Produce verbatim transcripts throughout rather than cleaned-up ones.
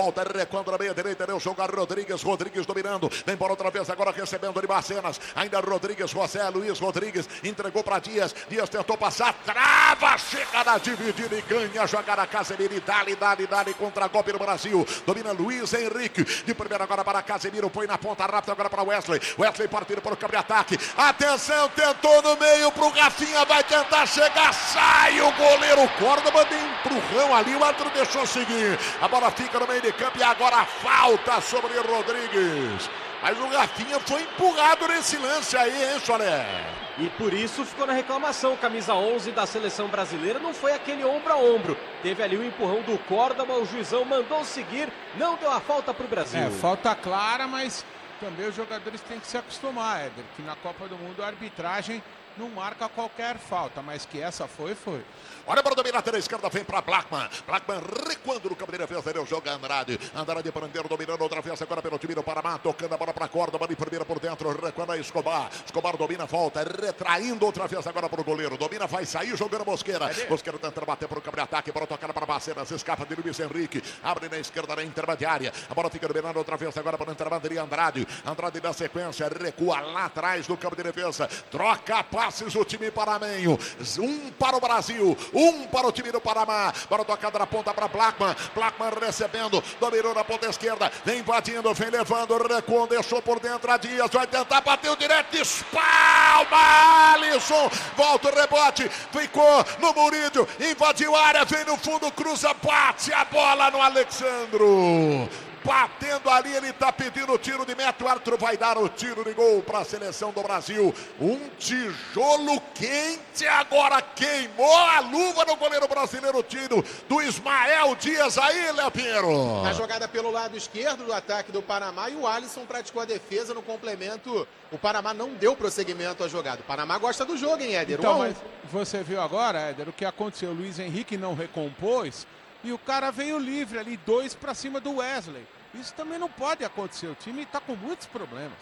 Volta recuando na meia direita, deu jogo a Rodrigues, Rodrigues dominando, vem por outra vez agora recebendo de Bacenas, ainda Rodrigues, José Luiz Rodrigues, entregou para Dias, Dias tentou passar, trava, chega na dividida e ganha, joga na Casemiro e dali, dali, dali, contra golpe no Brasil, domina Luiz Henrique, de primeira agora para Casemiro, põe na ponta rápida agora para Wesley, Wesley partindo para o campo de ataque, atenção, tentou no meio pro Rafinha, vai tentar chegar, sai o goleiro Córdoba, deu um empurrão ali, o árbitro deixou seguir, a bola fica no meio de campo e agora falta sobre Rodrigues. Mas o Rafinha foi empurrado nesse lance aí, hein, Solé? E por isso ficou na reclamação. Camisa onze da seleção brasileira não foi aquele ombro a ombro. Teve ali o empurrão do Córdoba, o juizão mandou seguir, não deu a falta para o Brasil. É, falta clara, mas também os jogadores têm que se acostumar, Éder, que na Copa do Mundo a arbitragem não marca qualquer falta, mas que essa foi, foi. Olha para dominar pela esquerda, vem para Blackman. Blackman recuando no campo de defesa, deu jogo a Andrade. Andrade prendendo, dominando outra vez agora pelo time do Panamá, tocando a bola para a Córdoba, de primeira por dentro, recuando a Escobar. Escobar domina, volta, retraindo outra vez agora para o goleiro. Domina, vai sair jogando Mosqueira. Mosqueira tentando bater para o campo de ataque, bola tocada para Bacenas, escapa de Luiz Henrique, abre na esquerda na intermediária. A bola fica dominando outra vez agora para o intermediário Andrade. Andrade na sequência, recua lá atrás do campo de defesa, troca passes o time panamenho. Um para o Brasil, um para o time do Panamá. Bola tocada na ponta para Blackman. Blackman recebendo, dominou na ponta esquerda, vem invadindo, vem levando, recuou, deixou por dentro a Dias, vai tentar bater o direto, espalma Alisson, volta o rebote, ficou no Murídio, invadiu a área, vem no fundo, cruza, bate a bola no Alexandro. Batendo ali, ele está pedindo o tiro de meta, o árbitro vai dar o tiro de gol para a seleção do Brasil. Um tijolo quente, agora queimou a luva no goleiro brasileiro, o tiro do Ismael Dias aí, Léo Pinheiro. Na jogada pelo lado esquerdo do ataque do Panamá e o Alisson praticou a defesa no complemento. O Panamá não deu prosseguimento à jogada. O Panamá gosta do jogo, hein, Éder? Então, um mas você viu agora, Éder, o que aconteceu? O Luiz Henrique não recompôs. E o cara veio livre ali, dois para cima do Wesley. Isso também não pode acontecer. O time está com muitos problemas.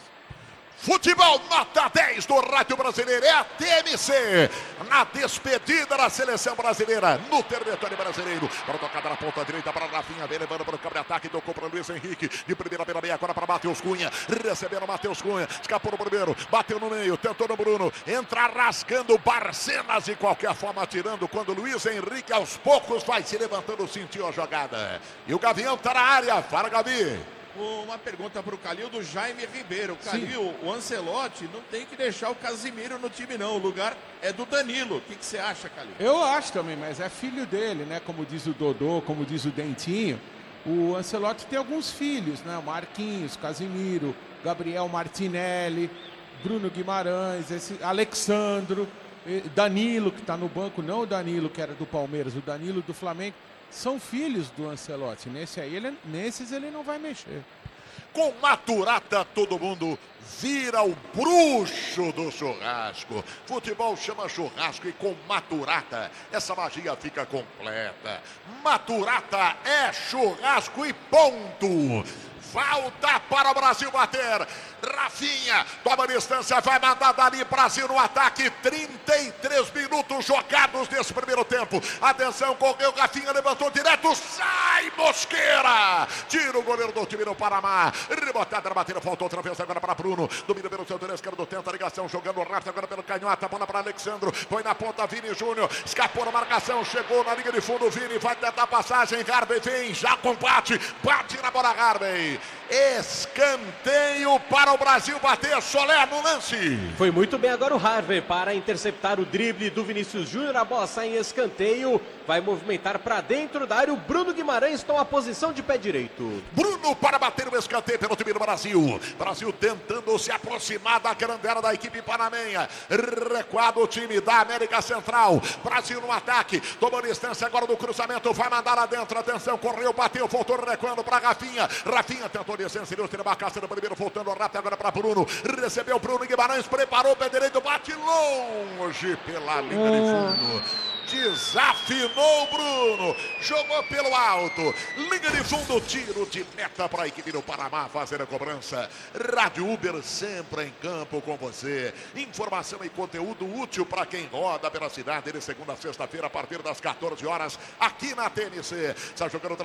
Futebol nota dez do Rádio Brasileiro, é a T M C, na despedida da seleção brasileira, no território brasileiro, para tocada na ponta direita, para Rafinha, vem levando para o campo de ataque, tocou para Luiz Henrique, de primeira pela meia, agora para Matheus Cunha, recebendo Matheus Cunha, escapou no primeiro, bateu no meio, tentou no Bruno, entra rasgando Barcenas, de qualquer forma tirando, quando Luiz Henrique aos poucos vai se levantando, sentiu a jogada, e o Gavião está na área, fala Gavi. Uma pergunta para o Calil do Jaime Ribeiro. Calil, Sim. o Ancelotti não tem que deixar o Casimiro no time não, o lugar é do Danilo. O que, que você acha, Calil? Eu acho também, mas é filho dele, né? Como diz o Dodô, como diz o Dentinho. O Ancelotti tem alguns filhos, né? Marquinhos, Casimiro, Gabriel Martinelli, Bruno Guimarães, esse Alexandro, Danilo, que está no banco, não o Danilo que era do Palmeiras, o Danilo do Flamengo. São filhos do Ancelotti. Nesse aí, ele, nesses ele não vai mexer. Com Maturata, todo mundo vira o bruxo do churrasco. Futebol chama churrasco e com Maturata essa magia fica completa. Maturata é churrasco e ponto. Falta para o Brasil bater. Rafinha toma distância, vai mandar dali, Brasil no ataque. Trinta e três minutos jogados nesse primeiro tempo. Atenção, correu, Rafinha levantou direto, sai Mosqueira, tira o goleiro do time do Panamá. Rebotada na batida, faltou outra vez agora para Bruno, domina pelo setor esquerdo, tenta a ligação, jogando rápido agora pelo canhota, bola para Alexandro, põe na ponta Vini Júnior, escapou na marcação, chegou na linha de fundo, Vini vai tentar a passagem, Harvey vem, já combate, bate na bola Harvey. Escanteio para o Brasil bater, Solé no lance. Foi muito bem agora o Harvey para interceptar o drible do Vinícius Júnior. A bola sai em escanteio, vai movimentar para dentro da área. O Bruno Guimarães toma a posição de pé direito. Bruno para bater o escanteio pelo time do Brasil. Brasil tentando se aproximar da grandela da equipe panamenha. Recuado o time da América Central. Brasil no ataque, tomou distância agora do cruzamento, vai mandar lá dentro. Atenção, correu, bateu, voltou recuando para Rafinha. Rafinha tentou licença, ele tira a caça no primeiro, voltando rápido agora para Bruno, recebeu o Bruno Guimarães, preparou o pé direito, bate longe pela linha de fundo, desafinou o Bruno, jogou pelo alto, linha de fundo, tiro de meta para a equipe do Panamá fazer a cobrança. Rádio Uber sempre em campo com você, informação e conteúdo útil para quem roda pela cidade de segunda a sexta-feira a partir das quatorze horas aqui na T N C. Está jogando